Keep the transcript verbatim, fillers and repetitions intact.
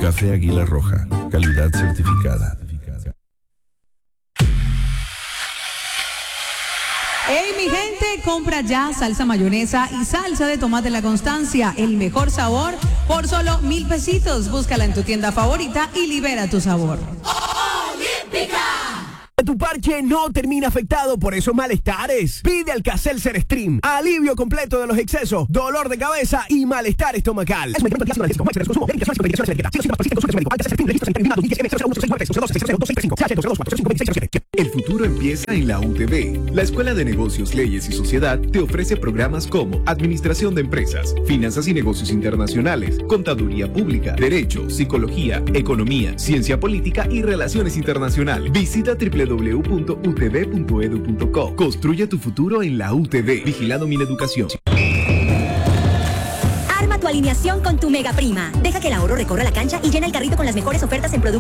Café Águila Roja, calidad certificada. ¡Hey, mi gente! Compra ya salsa mayonesa y salsa de tomate La Constancia. El mejor sabor por solo mil pesitos. Búscala en tu tienda favorita y libera tu sabor. ¡Olímpica! Tu parche no termina afectado por esos malestares. Pide Alka-Seltzer Stream. Alivio completo de los excesos, dolor de cabeza y malestar estomacal. Es un medicamento antiácido analgésico. Consumo, medicación, medicación, El futuro empieza en la U T V. La Escuela de Negocios, Leyes y Sociedad te ofrece programas como Administración de Empresas, Finanzas y Negocios Internacionales, Contaduría Pública, Derecho, Psicología, Economía, Ciencia Política y Relaciones Internacionales. Visita doble u doble u doble u punto u t v punto e d u punto co. Construye tu futuro en la U T V. Vigilado Mineducación. Arma tu alineación con tu Mega Prima. Deja que el ahorro recorra la cancha y llena el carrito con las mejores ofertas en productos